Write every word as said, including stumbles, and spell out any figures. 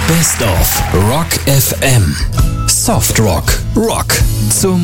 Best of Rock F M. Soft Rock. Rock zum